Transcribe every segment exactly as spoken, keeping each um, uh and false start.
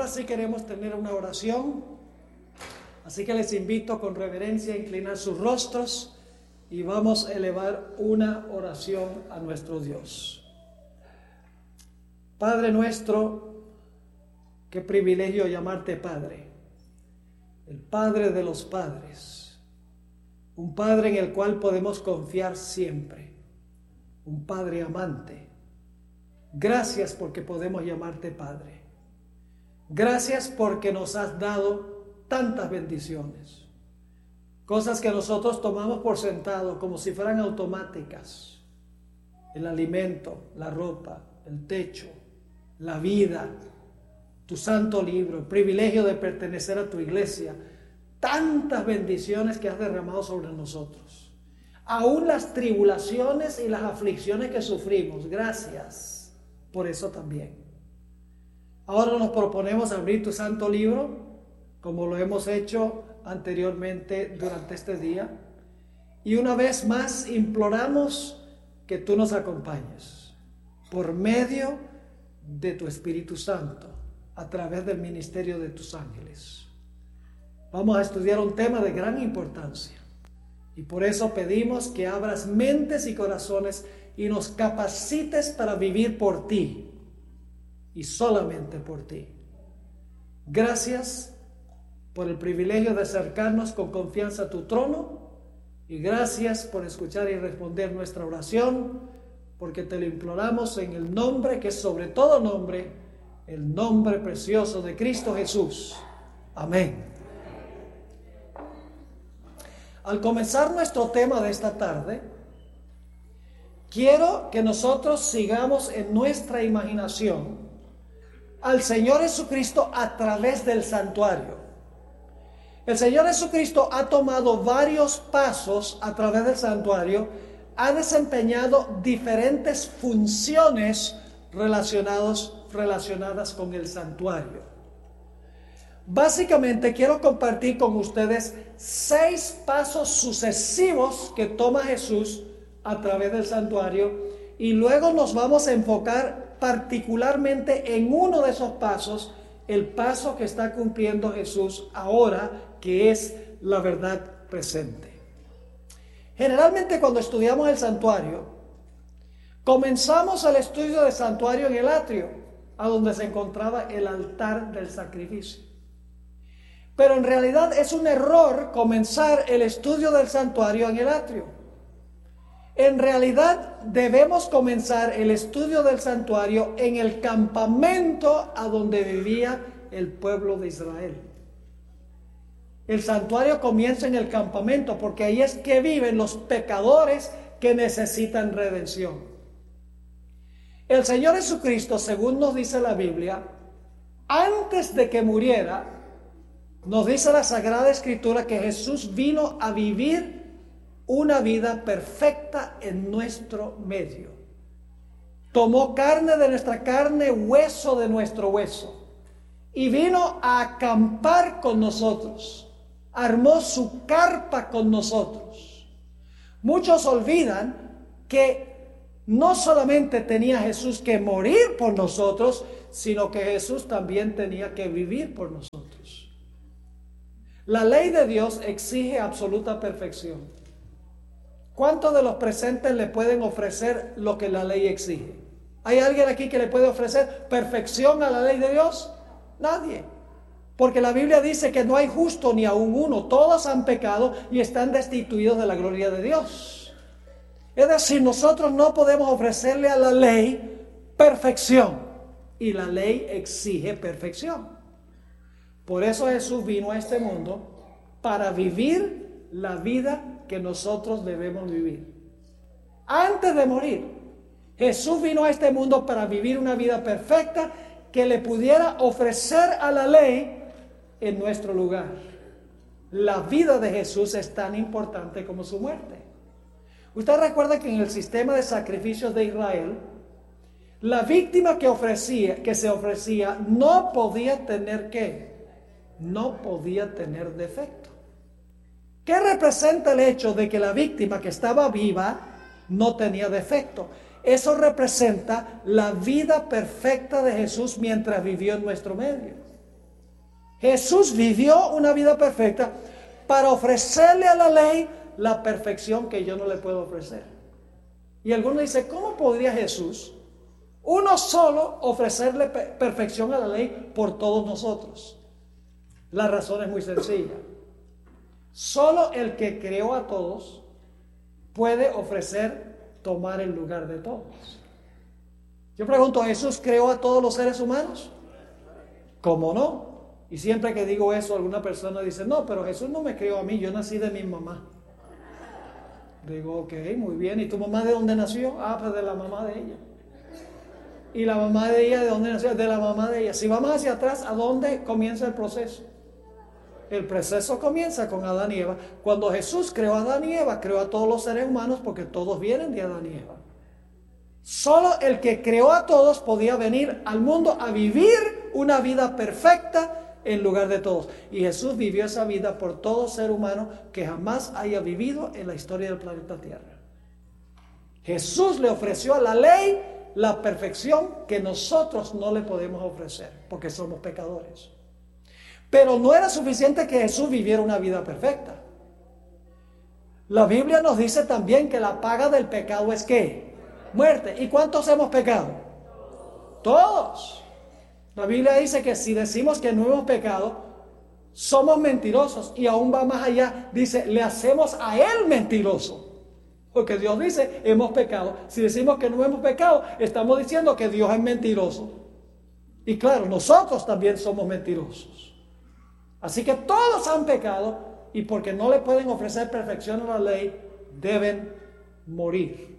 sí queremos tener una oración, así que les invito con reverencia a inclinar sus rostros y vamos a elevar una oración a nuestro Dios. Padre nuestro, qué privilegio llamarte Padre, el Padre de los padres, un Padre en el cual podemos confiar siempre, un Padre amante. Gracias porque podemos llamarte Padre. Gracias porque nos has dado tantas bendiciones, cosas que nosotros tomamos por sentado como si fueran automáticas: el alimento, la ropa, el techo, la vida, tu santo libro, el privilegio de pertenecer a tu iglesia, tantas bendiciones que has derramado sobre nosotros, aún las tribulaciones y las aflicciones que sufrimos. Gracias por eso también. Ahora nos proponemos abrir tu santo libro, como lo hemos hecho anteriormente durante este día, y una vez más imploramos que tú nos acompañes por medio de tu Espíritu Santo, a través del ministerio de tus ángeles. Vamos a estudiar un tema de gran importancia, y por eso pedimos que abras mentes y corazones y nos capacites para vivir por ti y solamente por ti. Gracias por el privilegio de acercarnos con confianza a tu trono, y gracias por escuchar y responder nuestra oración, porque te lo imploramos en el nombre que es sobre todo nombre, el nombre precioso de Cristo Jesús. Amén. Al comenzar nuestro tema de esta tarde, quiero que nosotros sigamos en nuestra imaginación al Señor Jesucristo a través del santuario. El Señor Jesucristo ha tomado varios pasos a través del santuario, ha desempeñado diferentes funciones relacionados, relacionadas con el santuario. Básicamente quiero compartir con ustedes seis pasos sucesivos que toma Jesús a través del santuario, y luego nos vamos a enfocar particularmente en uno de esos pasos, el paso que está cumpliendo Jesús ahora, que es la verdad presente. Generalmente cuando estudiamos el santuario, comenzamos el estudio del santuario en el atrio, a donde se encontraba el altar del sacrificio. Pero en realidad es un error comenzar el estudio del santuario en el atrio. En realidad debemos comenzar el estudio del santuario en el campamento a donde vivía el pueblo de Israel. El santuario comienza en el campamento porque ahí es que viven los pecadores que necesitan redención. El Señor Jesucristo, según nos dice la Biblia, antes de que muriera, nos dice la Sagrada Escritura que Jesús vino a vivir una vida perfecta en nuestro medio. Tomó carne de nuestra carne, hueso de nuestro hueso, y vino a acampar con nosotros. Armó su carpa con nosotros. Muchos olvidan que no solamente tenía Jesús que morir por nosotros, sino que Jesús también tenía que vivir por nosotros. La ley de Dios exige absoluta perfección. ¿Cuántos de los presentes le pueden ofrecer lo que la ley exige? ¿Hay alguien aquí que le puede ofrecer perfección a la ley de Dios? Nadie. Porque la Biblia dice que no hay justo ni aun uno. Todos han pecado y están destituidos de la gloria de Dios. Es decir, nosotros no podemos ofrecerle a la ley perfección. Y la ley exige perfección. Por eso Jesús vino a este mundo para vivir la vida que nosotros debemos vivir. Antes de morir, Jesús vino a este mundo para vivir una vida perfecta que le pudiera ofrecer a la ley en nuestro lugar. La vida de Jesús es tan importante como su muerte. Usted recuerda que en el sistema de sacrificios de Israel, la víctima que ofrecía, que se ofrecía, no podía tener ¿qué? No podía tener defecto. ¿Qué representa el hecho de que la víctima que estaba viva no tenía defecto? Eso representa la vida perfecta de Jesús mientras vivió en nuestro medio. Jesús vivió una vida perfecta para ofrecerle a la ley la perfección que yo no le puedo ofrecer. Y algunos dicen, ¿cómo podría Jesús, uno solo, ofrecerle perfección a la ley por todos nosotros? La razón es muy sencilla. Solo el que creó a todos puede ofrecer tomar el lugar de todos. Yo pregunto, ¿Jesús creó a todos los seres humanos? ¿Cómo no? Y siempre que digo eso, alguna persona dice, no, pero Jesús no me creó a mí, yo nací de mi mamá. Digo, ok, muy bien. ¿Y tu mamá de dónde nació? Ah, pues de la mamá de ella. ¿Y la mamá de ella de dónde nació? De la mamá de ella. Si vamos hacia atrás, ¿a dónde comienza el proceso? El proceso comienza con Adán y Eva. Cuando Jesús creó a Adán y Eva, creó a todos los seres humanos porque todos vienen de Adán y Eva. Solo el que creó a todos podía venir al mundo a vivir una vida perfecta en lugar de todos. Y Jesús vivió esa vida por todo ser humano que jamás haya vivido en la historia del planeta Tierra. Jesús le ofreció a la ley la perfección que nosotros no le podemos ofrecer porque somos pecadores. Pero no era suficiente que Jesús viviera una vida perfecta. La Biblia nos dice también que la paga del pecado es ¿qué? Muerte. ¿Y cuántos hemos pecado? Todos. La Biblia dice que si decimos que no hemos pecado, somos mentirosos. Y aún va más allá, dice, le hacemos a Él mentiroso. Porque Dios dice, hemos pecado. Si decimos que no hemos pecado, estamos diciendo que Dios es mentiroso. Y claro, nosotros también somos mentirosos. Así que todos han pecado y porque no le pueden ofrecer perfección a la ley, deben morir.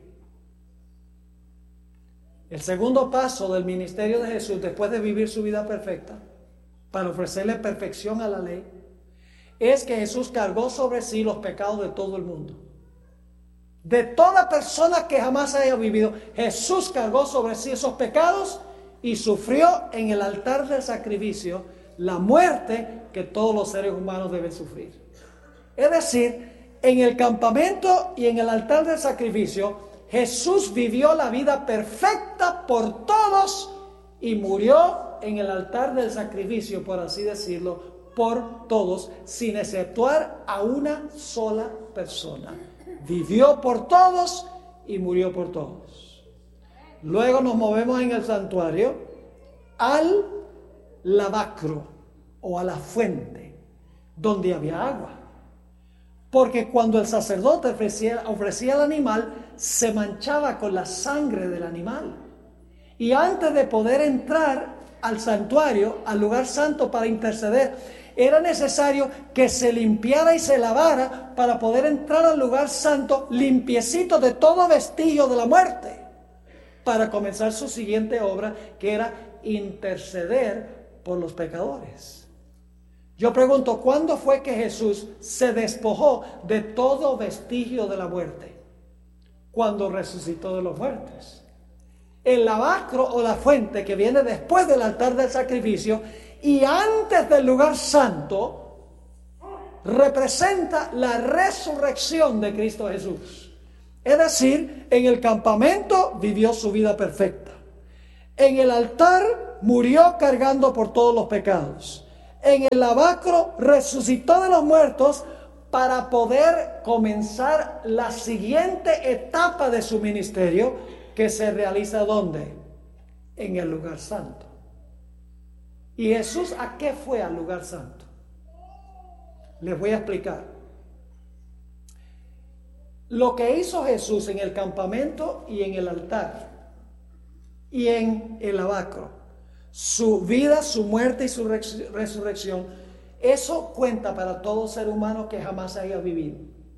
El segundo paso del ministerio de Jesús, después de vivir su vida perfecta, para ofrecerle perfección a la ley, es que Jesús cargó sobre sí los pecados de todo el mundo. De toda persona que jamás haya vivido, Jesús cargó sobre sí esos pecados y sufrió en el altar del sacrificio la muerte que todos los seres humanos deben sufrir. Es decir, en el campamento y en el altar del sacrificio, Jesús vivió la vida perfecta por todos y murió en el altar del sacrificio, por así decirlo, por todos, sin exceptuar a una sola persona. Vivió por todos y murió por todos. Luego nos movemos en el santuario al lavacro o a la fuente donde había agua. Porque cuando el sacerdote ofrecía, ofrecía el animal, se manchaba con la sangre del animal. Y antes de poder entrar al santuario, al lugar santo para interceder, era necesario que se limpiara y se lavara para poder entrar al lugar santo limpiecito de todo vestigio de la muerte, para comenzar su siguiente obra, que era interceder por los pecadores. Yo pregunto, ¿cuándo fue que Jesús se despojó de todo vestigio de la muerte? Cuando resucitó de los muertos. El lavacro o la fuente que viene después del altar del sacrificio y antes del lugar santo representa la resurrección de Cristo Jesús. Es decir, en el campamento vivió su vida perfecta. En el altar murió cargando por todos los pecados. En el lavacro resucitó de los muertos para poder comenzar la siguiente etapa de su ministerio, que se realiza ¿dónde? En el lugar santo. ¿Y Jesús a qué fue al lugar santo? Les voy a explicar. Lo que hizo Jesús en el campamento y en el altar y en el lavacro, su vida, su muerte y su resurrección, eso cuenta para todo ser humano que jamás haya vivido.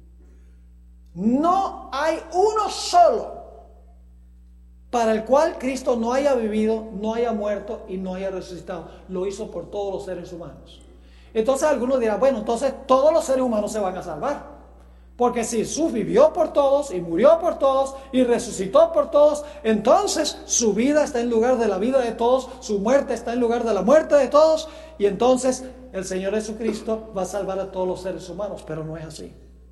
No hay uno solo para el cual Cristo no haya vivido, no haya muerto y no haya resucitado. Lo hizo por todos los seres humanos. Entonces algunos dirán, bueno, entonces todos los seres humanos se van a salvar. Porque si Jesús vivió por todos y murió por todos y resucitó por todos, entonces su vida está en lugar de la vida de todos, su muerte está en lugar de la muerte de todos, y entonces el Señor Jesucristo va a salvar a todos los seres humanos, pero no es así.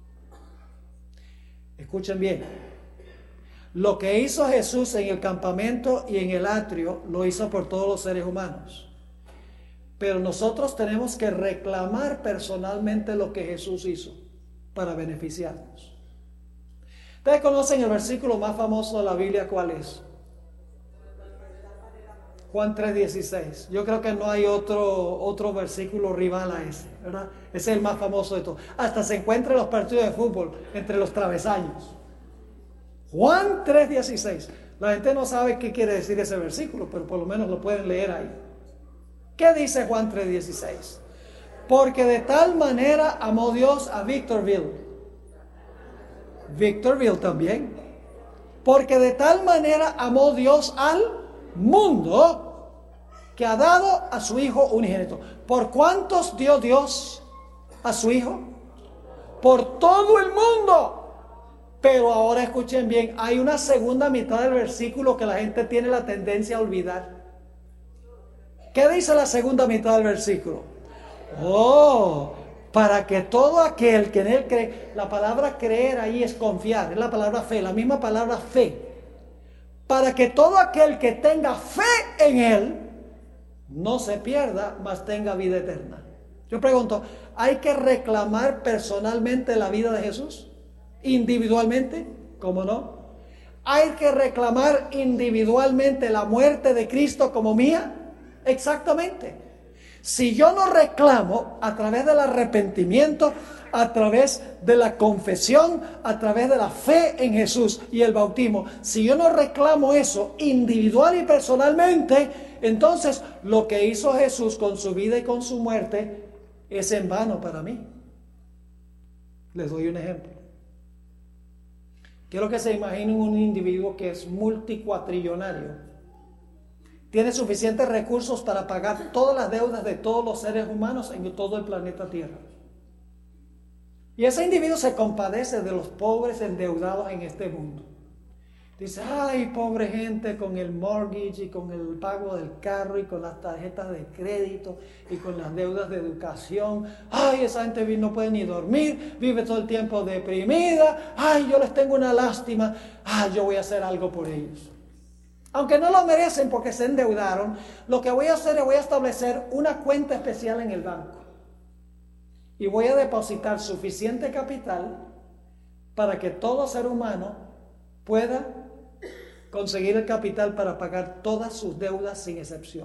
Escuchen bien, lo que hizo Jesús en el campamento y en el atrio, lo hizo por todos los seres humanos. Pero nosotros tenemos que reclamar personalmente lo que Jesús hizo para beneficiarnos. ¿Ustedes conocen el versículo más famoso de la Biblia? ¿Cuál es? Juan tres dieciséis. Yo creo que no hay otro, otro versículo rival a ese, ¿verdad? Ese es el más famoso de todos. Hasta se encuentra en los partidos de fútbol, entre los travesaños. Juan tres dieciséis. La gente no sabe qué quiere decir ese versículo, pero por lo menos lo pueden leer ahí. ¿Qué dice Juan tres dieciséis? Porque de tal manera amó Dios a Victorville. Victorville también. Porque de tal manera amó Dios al mundo que ha dado a su Hijo unigénito. ¿Por cuántos dio Dios a su Hijo? Por todo el mundo. Pero ahora escuchen bien, hay una segunda mitad del versículo que la gente tiene la tendencia a olvidar. ¿Qué dice la segunda mitad del versículo? Oh, para que todo aquel que en él cree, la palabra creer ahí es confiar, es la palabra fe, la misma palabra fe. Para que todo aquel que tenga fe en él no se pierda, mas tenga vida eterna. Yo pregunto, ¿hay que reclamar personalmente la vida de Jesús? ¿Individualmente? ¿Cómo no? ¿Hay que reclamar individualmente la muerte de Cristo como mía? Exactamente. Si yo no reclamo a través del arrepentimiento, a través de la confesión, a través de la fe en Jesús y el bautismo, si yo no reclamo eso individual y personalmente, entonces lo que hizo Jesús con su vida y con su muerte es en vano para mí. Les doy un ejemplo. Quiero que se imaginen un individuo que es multicuatrillonario. Tiene suficientes recursos para pagar todas las deudas de todos los seres humanos en todo el planeta Tierra. Y ese individuo se compadece de los pobres endeudados en este mundo. Dice, ay, pobre gente con el mortgage y con el pago del carro y con las tarjetas de crédito y con las deudas de educación. Ay, esa gente no puede ni dormir, vive todo el tiempo deprimida. Ay, yo les tengo una lástima. Ay, yo voy a hacer algo por ellos. Aunque no lo merecen porque se endeudaron, lo que voy a hacer es voy a establecer una cuenta especial en el banco. Y voy a depositar suficiente capital para que todo ser humano pueda conseguir el capital para pagar todas sus deudas sin excepción.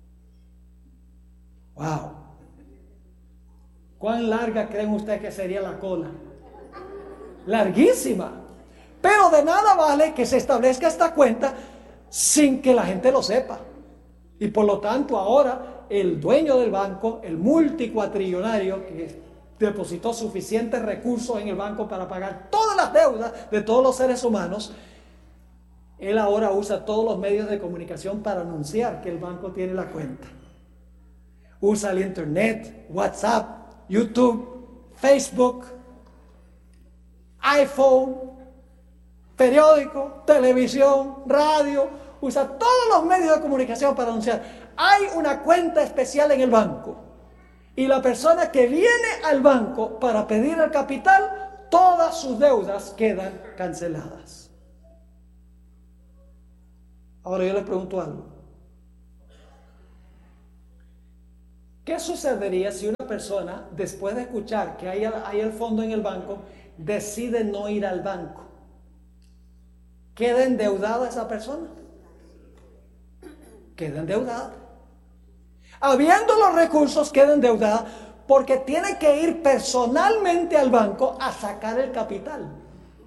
¡Wow! ¿Cuán larga creen ustedes que sería la cola? Larguísima. Pero de nada vale que se establezca esta cuenta sin que la gente lo sepa. Y por lo tanto ahora el dueño del banco, el multicuatrillonario que depositó suficientes recursos en el banco para pagar todas las deudas de todos los seres humanos, él ahora usa todos los medios de comunicación para anunciar que el banco tiene la cuenta. Usa el internet, WhatsApp, YouTube, Facebook, iPhone, periódico, televisión, radio. Usa todos los medios de comunicación para anunciar. Hay una cuenta especial en el banco. Y la persona que viene al banco para pedir el capital, todas sus deudas quedan canceladas. Ahora yo les pregunto algo. ¿Qué sucedería si una persona, después de escuchar que hay, hay el fondo en el banco, decide no ir al banco? ¿Queda endeudada esa persona? Queda endeudada. Habiendo los recursos, queda endeudada porque tiene que ir personalmente al banco a sacar el capital.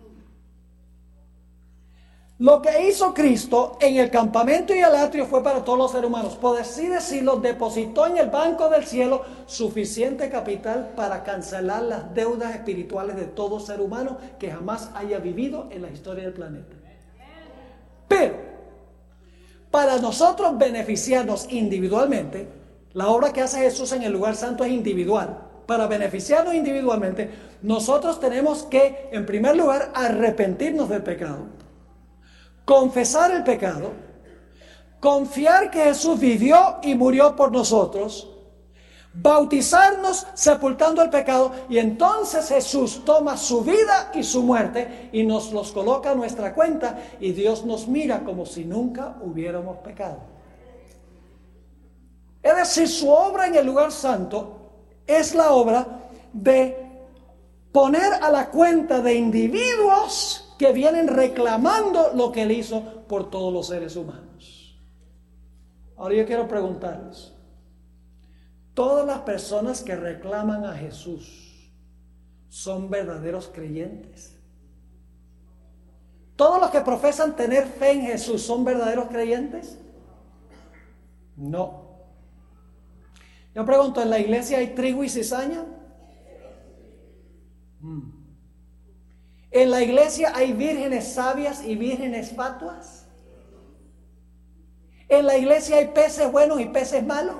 Lo que hizo Cristo en el campamento y el atrio fue para todos los seres humanos. Por así decirlo, depositó en el banco del cielo suficiente capital para cancelar las deudas espirituales de todo ser humano que jamás haya vivido en la historia del planeta. Pero, para nosotros beneficiarnos individualmente, la obra que hace Jesús en el lugar santo es individual. Para beneficiarnos individualmente, nosotros tenemos que, en primer lugar, arrepentirnos del pecado. Confesar el pecado, confiar que Jesús vivió y murió por nosotros, bautizarnos sepultando el pecado, y entonces Jesús toma su vida y su muerte y nos los coloca a nuestra cuenta y Dios nos mira como si nunca hubiéramos pecado. Es decir, su obra en el lugar santo es la obra de poner a la cuenta de individuos que vienen reclamando lo que Él hizo por todos los seres humanos. Ahora yo quiero preguntarles, ¿todas las personas que reclaman a Jesús son verdaderos creyentes? ¿Todos los que profesan tener fe en Jesús son verdaderos creyentes? No. Yo pregunto, ¿en la iglesia hay trigo y cizaña? Mm. ¿En la iglesia hay vírgenes sabias y vírgenes fatuas? ¿En la iglesia hay peces buenos y peces malos?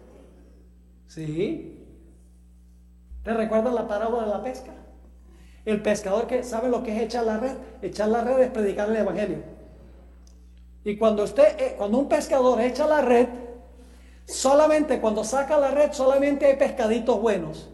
Sí. ¿Te recuerdas la parábola de la pesca? El pescador que sabe lo que es echar la red. Echar la red es predicar el evangelio. Y cuando usted, cuando un pescador echa la red, solamente cuando saca la red, solamente hay pescaditos buenos.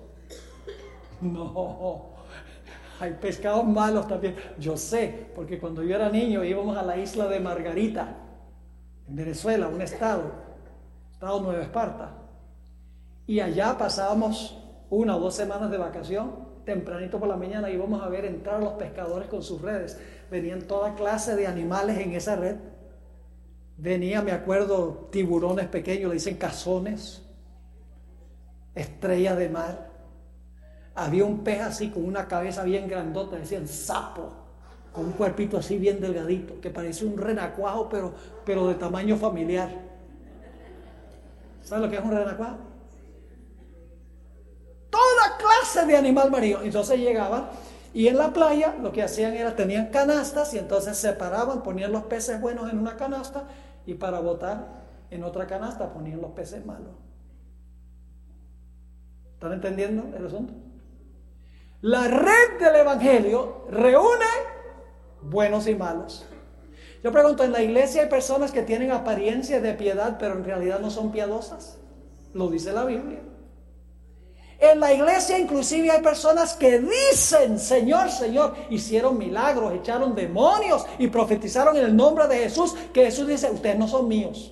No, hay pescados malos también. Yo sé, porque cuando yo era niño íbamos a la isla de Margarita, en Venezuela, un estado, estado Nueva Esparta. Y allá pasábamos una o dos semanas de vacación. Tempranito por la mañana íbamos a ver entrar a los pescadores con sus redes. Venían toda clase de animales en esa red. Venía, me acuerdo, tiburones pequeños, le dicen cazones, estrellas de mar. Había un pez así con una cabeza bien grandota, decían sapo, con un cuerpito así bien delgadito, que parece un renacuajo, pero, pero de tamaño familiar. ¿Sabes lo que es un renacuajo? Toda clase de animal marino. Entonces llegaban y en la playa lo que hacían era, tenían canastas y entonces separaban, ponían los peces buenos en una canasta y para botar en otra canasta ponían los peces malos. ¿Están entendiendo el asunto? La red del evangelio reúne buenos y malos. Yo pregunto, ¿en la iglesia hay personas que tienen apariencia de piedad pero en realidad no son piadosas? Lo dice la Biblia. En la iglesia inclusive hay personas que dicen, Señor, Señor, hicieron milagros, echaron demonios y profetizaron en el nombre de Jesús, que Jesús dice, ustedes no son míos.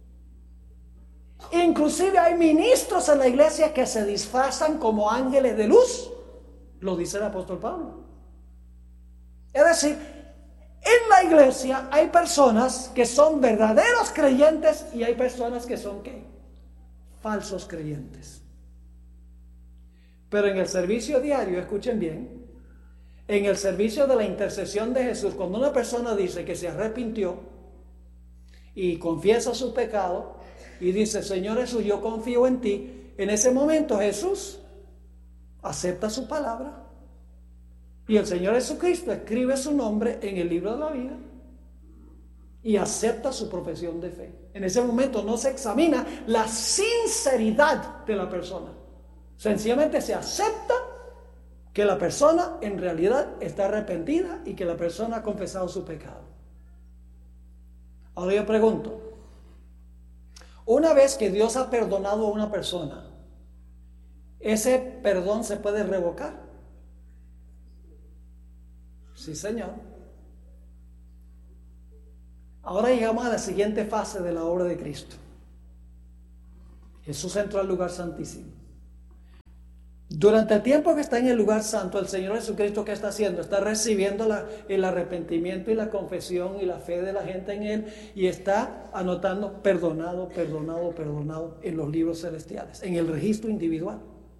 Inclusive hay ministros en la iglesia que se disfrazan como ángeles de luz, lo dice el apóstol Pablo. Es decir, en la iglesia hay personas que son verdaderos creyentes y hay personas que son ¿qué? Falsos creyentes. Pero en el servicio diario, escuchen bien, en el servicio de la intercesión de Jesús, cuando una persona dice que se arrepintió y confiesa su pecado y dice, Señor Jesús, yo confío en ti, en ese momento Jesús acepta su palabra y el Señor Jesucristo escribe su nombre en el libro de la vida y acepta su profesión de fe. En ese momento no se examina la sinceridad de la persona. Sencillamente se acepta que la persona en realidad está arrepentida y que la persona ha confesado su pecado. Ahora yo pregunto, una vez que Dios ha perdonado a una persona, ¿ese perdón se puede revocar? Sí, Señor. Ahora llegamos a la siguiente fase de la obra de Cristo. Jesús entró al lugar santísimo. Durante el tiempo que está en el lugar santo, el Señor Jesucristo, ¿qué está haciendo? Está recibiendo la, el arrepentimiento y la confesión y la fe de la gente en Él y está anotando perdonado, perdonado, perdonado en los libros celestiales, en el registro individual.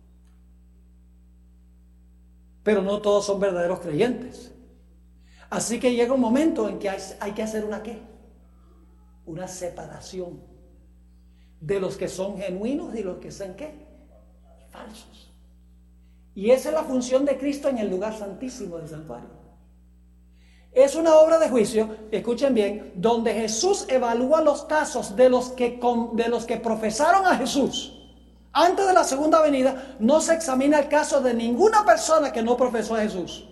Pero no todos son verdaderos creyentes. Así que llega un momento en que hay, hay que hacer una ¿qué? Una separación de los que son genuinos y los que son ¿qué? Falsos. Y esa es la función de Cristo en el lugar santísimo del santuario. Es una obra de juicio, escuchen bien, donde Jesús evalúa los casos de los que, de los que profesaron a Jesús. Antes de la segunda venida, no se examina el caso de ninguna persona que no profesó a Jesús.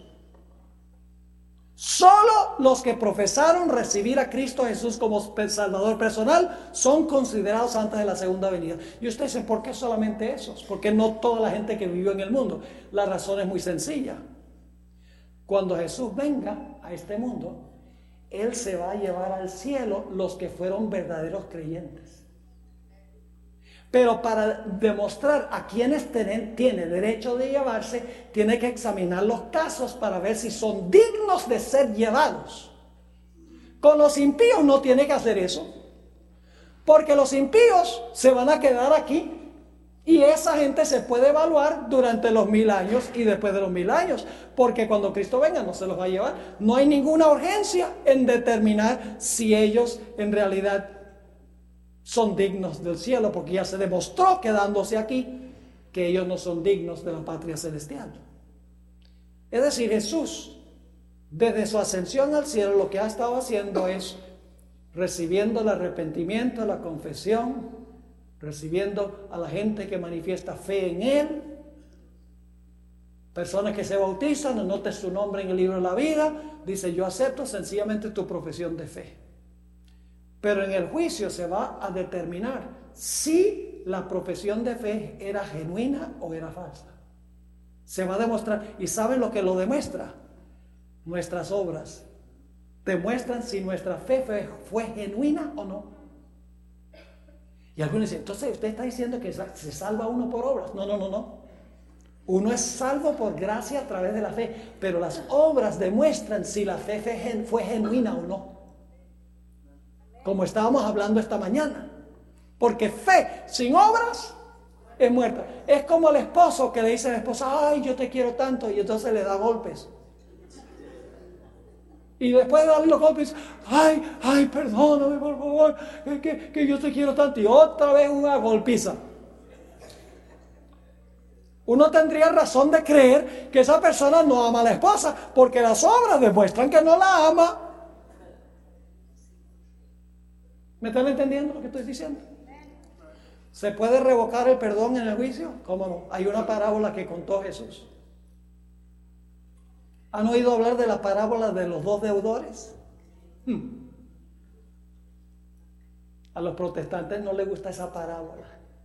Solo los que profesaron recibir a Cristo Jesús como Salvador personal son considerados antes de la segunda venida. Y ustedes dicen, ¿por qué solamente esos? ¿Por qué no toda la gente que vivió en el mundo? La razón es muy sencilla. Cuando Jesús venga a este mundo, Él se va a llevar al cielo los que fueron verdaderos creyentes. Pero para demostrar a quienes tienen, tiene derecho de llevarse, tiene que examinar los casos para ver si son dignos de ser llevados. Con los impíos no tiene que hacer eso, porque los impíos se van a quedar aquí y esa gente se puede evaluar durante los mil años y después de los mil años, porque cuando Cristo venga no se los va a llevar. No hay ninguna urgencia en determinar si ellos en realidad son dignos del cielo, porque ya se demostró quedándose aquí que ellos no son dignos de la patria celestial. Es decir, Jesús, desde su ascensión al cielo, lo que ha estado haciendo es recibiendo el arrepentimiento, la confesión, recibiendo a la gente que manifiesta fe en Él, personas que se bautizan, anote su nombre en el libro de la vida, dice: yo acepto sencillamente tu profesión de fe. Pero en el juicio se va a determinar si la profesión de fe era genuina o era falsa. Se va a demostrar. ¿Y saben lo que lo demuestra? Nuestras obras demuestran si nuestra fe fue, fue genuina o no. Y algunos dicen: entonces usted está diciendo que se salva uno por obras. No, no, no, no. Uno es salvo por gracia a través de la fe, pero las obras demuestran si la fe fue genuina o no. Como estábamos hablando esta mañana. Porque fe sin obras es muerta. Es como el esposo que le dice a la esposa: ay, yo te quiero tanto, y entonces le da golpes. Y después de darle los golpes, ay, ay, perdóname por favor, que, que yo te quiero tanto. Y otra vez una golpiza. Uno tendría razón de creer que esa persona no ama a la esposa, porque las obras demuestran que no la ama. ¿Me están entendiendo lo que estoy diciendo? ¿Se puede revocar el perdón en el juicio? ¿Cómo no? Hay una parábola que contó Jesús. ¿Han oído hablar de la parábola de los dos deudores? Hmm. A los protestantes no les gusta esa parábola,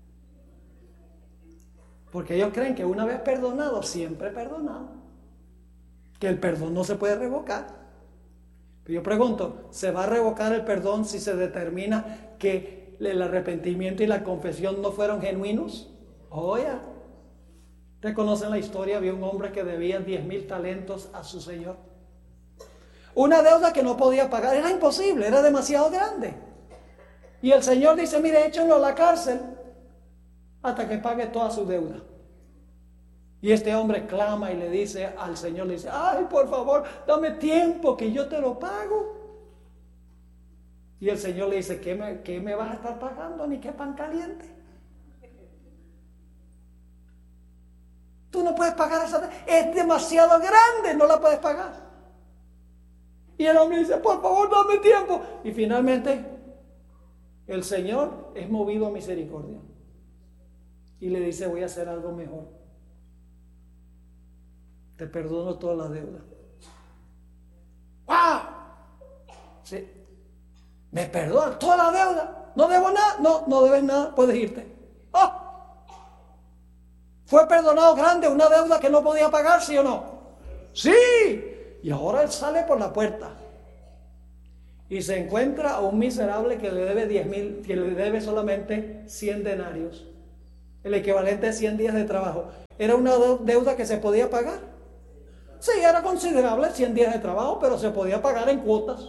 porque ellos creen que una vez perdonado, siempre perdonado, que el perdón no se puede revocar. Pero yo pregunto, ¿se va a revocar el perdón si se determina que el arrepentimiento y la confesión no fueron genuinos? Oh, ya. ¿Ustedes conocen la historia? Había un hombre que debía diez mil talentos a su señor. Una deuda que no podía pagar, era imposible, era demasiado grande. Y el señor dice: mire, échenlo a la cárcel hasta que pague toda su deuda. Y este hombre clama y le dice al Señor, le dice: ay, por favor, dame tiempo que yo te lo pago. Y el Señor le dice: ¿qué me, qué me vas a estar pagando? Ni qué pan caliente. Tú no puedes pagar esa deuda, es demasiado grande, no la puedes pagar. Y el hombre dice: por favor, dame tiempo. Y finalmente el Señor es movido a misericordia y le dice: voy a hacer algo mejor. Te perdono toda la deuda. ¡Wow! Sí. ¿Me perdonan toda la deuda? ¿No debo nada? No, no debes nada, puedes irte. ¡Oh! ¿Fue perdonado grande una deuda que no podía pagar, sí o no? ¡Sí! Y ahora él sale por la puerta y se encuentra a un miserable que le debe diez mil, que le debe solamente cien denarios, el equivalente a cien días de trabajo. ¿Era una deuda que se podía pagar? Sí, era considerable, cien días de trabajo, pero se podía pagar en cuotas.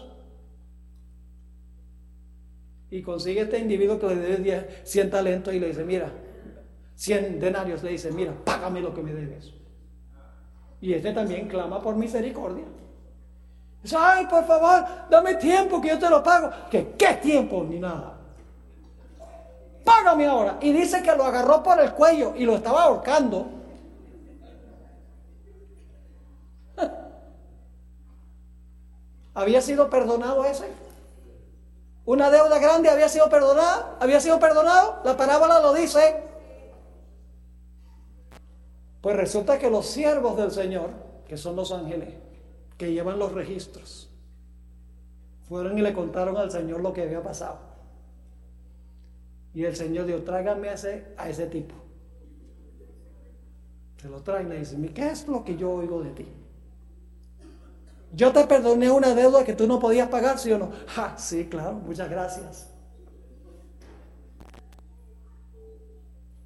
Y consigue este individuo que le debe cien talentos y le dice: mira, cien denarios, le dice: mira, págame lo que me debes. Y este también clama por misericordia. Dice: ay, por favor, dame tiempo que yo te lo pago. ¿Qué, qué tiempo? Ni nada. Págame ahora. Y dice que lo agarró por el cuello y lo estaba ahorcando. ¿Había sido perdonado ese? ¿Una deuda grande había sido perdonada? ¿Había sido perdonado? La parábola lo dice. Pues resulta que los siervos del Señor, que son los ángeles, que llevan los registros, fueron y le contaron al Señor lo que había pasado. Y el Señor dijo: tráigame a ese, a ese tipo. Se lo traen y le dicen: ¿qué es lo que yo oigo de ti? Yo te perdoné una deuda que tú no podías pagar, ¿sí o no? Ja, sí, claro, muchas gracias.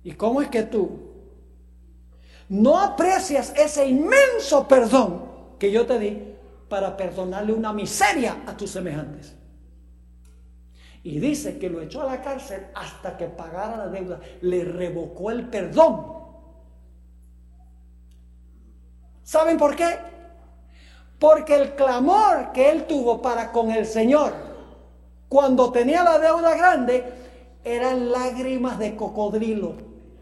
¿Y cómo es que tú no aprecias ese inmenso perdón que yo te di para perdonarle una miseria a tus semejantes? Y dice que lo echó a la cárcel hasta que pagara la deuda. Le revocó el perdón. ¿Saben por qué? Porque el clamor que él tuvo para con el Señor cuando tenía la deuda grande eran lágrimas de cocodrilo.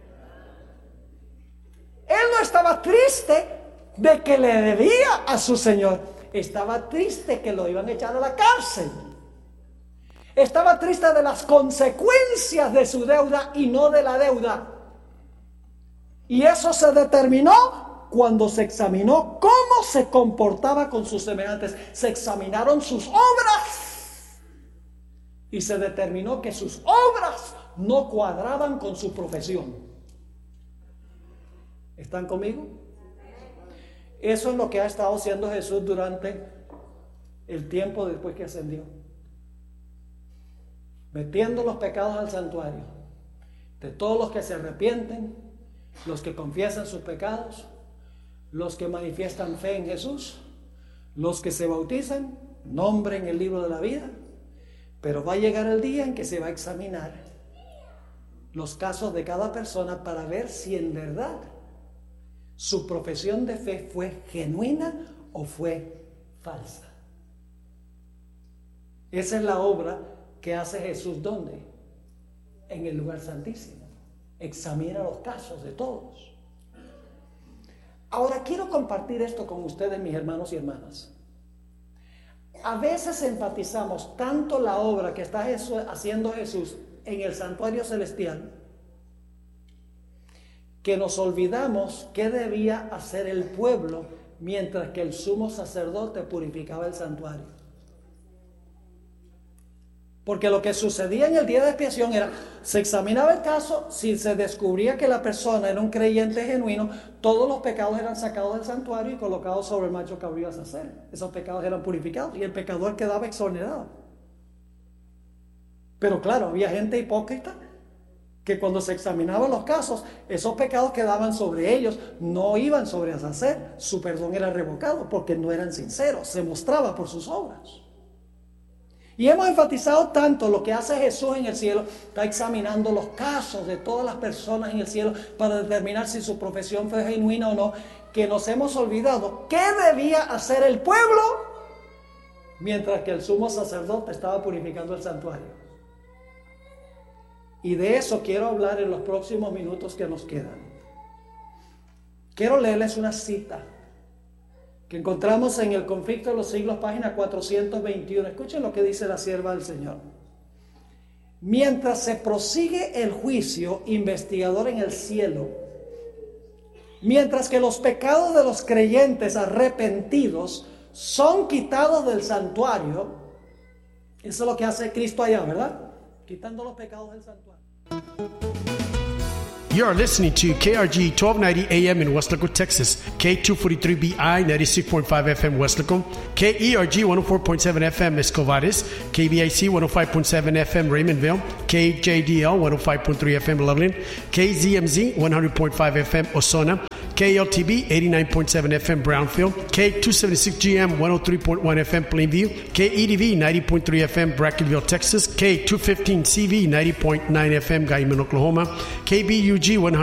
Él no estaba triste de que le debía a su Señor. Estaba triste que lo iban a echar a la cárcel. Estaba triste de las consecuencias de su deuda y no de la deuda. Y eso se determinó cuando se examinó cómo se comportaba con sus semejantes. Se examinaron sus obras y se determinó que sus obras no cuadraban con su profesión. ¿Están conmigo? Eso es lo que ha estado haciendo Jesús durante el tiempo después que ascendió. Metiendo los pecados al santuario de todos los que se arrepienten, los que confiesan sus pecados, los que manifiestan fe en Jesús, los que se bautizan, nombre en el libro de la vida. Pero va a llegar el día en que se va a examinar los casos de cada persona para ver si en verdad su profesión de fe fue genuina o fue falsa. Esa es la obra que hace Jesús. ¿Dónde? En el lugar santísimo. Examina los casos de todos. Ahora quiero compartir esto con ustedes, mis hermanos y hermanas. A veces enfatizamos tanto la obra que está Jesús, haciendo Jesús en el santuario celestial, que nos olvidamos qué debía hacer el pueblo mientras que el sumo sacerdote purificaba el santuario. Porque lo que sucedía en el día de expiación era, se examinaba el caso, si se descubría que la persona era un creyente genuino, todos los pecados eran sacados del santuario y colocados sobre el macho cabrío a hacer. Esos pecados eran purificados y el pecador quedaba exonerado. Pero claro, había gente hipócrita que cuando se examinaban los casos, esos pecados quedaban sobre ellos, no iban sobre Azazel, su perdón era revocado porque no eran sinceros, se mostraba por sus obras. Y hemos enfatizado tanto lo que hace Jesús en el cielo, está examinando los casos de todas las personas en el cielo para determinar si su profesión fue genuina o no, que nos hemos olvidado qué debía hacer el pueblo mientras que el sumo sacerdote estaba purificando el santuario. Y de eso quiero hablar en los próximos minutos que nos quedan. Quiero leerles una cita que encontramos en el Conflicto de los Siglos, página cuatrocientos veintiuno. Escuchen lo que dice la sierva del Señor. Mientras se prosigue el juicio investigador en el cielo, mientras que los pecados de los creyentes arrepentidos son quitados del santuario, eso es lo que hace Cristo allá, ¿verdad? Quitando los pecados del santuario. You are listening to K R G twelve ninety A M in Weslaco, Texas, K two forty-three B I ninety-six point five F M Weslaco, K E R G one oh four point seven F M Escovares, K B I C one oh five point seven F M Raymondville, K J D L one oh five point three F M Loveland, K Z M Z one hundred point five F M Osona, K L T B eighty-nine point seven F M Brownfield, K two seventy-six G M one oh three point one F M Plainview, K E D V ninety point three F M Brackenville, Texas, K two fifteen C V ninety point nine F M Guyman, Oklahoma, K B U G one hundred